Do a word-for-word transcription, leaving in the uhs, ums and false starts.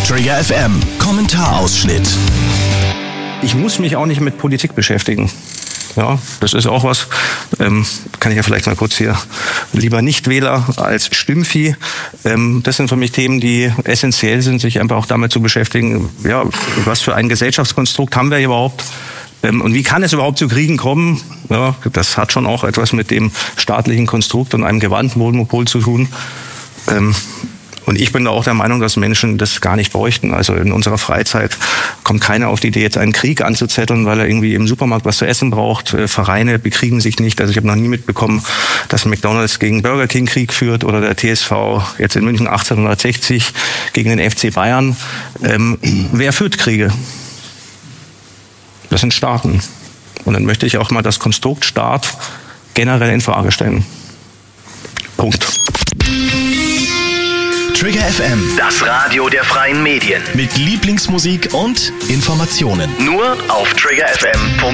Trigger F M, Kommentarausschnitt. Ich muss mich auch nicht mit Politik beschäftigen. Ja, das ist auch was, ähm, kann ich ja vielleicht mal kurz hier, lieber Nichtwähler als Stimmvieh. Ähm, das sind für mich Themen, die essentiell sind, sich einfach auch damit zu beschäftigen, ja, was für ein Gesellschaftskonstrukt haben wir hier überhaupt? Ähm, und wie kann es überhaupt zu Kriegen kommen? Ja, das hat schon auch etwas mit dem staatlichen Konstrukt und einem Gewaltmonopol zu tun. Ähm, Und ich bin da auch der Meinung, dass Menschen das gar nicht bräuchten. Also in unserer Freizeit kommt keiner auf die Idee, jetzt einen Krieg anzuzetteln, weil er irgendwie im Supermarkt was zu essen braucht. Vereine bekriegen sich nicht. Also ich habe noch nie mitbekommen, dass McDonald's gegen Burger King Krieg führt oder der T S V jetzt in München achtzehnhundertsechzig gegen den F C Bayern. Ähm, wer führt Kriege? Das sind Staaten. Und dann möchte ich auch mal das Konstrukt Staat generell in Frage stellen. Punkt. Trigger F M, Das Radio der freien Medien. mit Lieblingsmusik und Informationen. Nur auf trigger f m punkt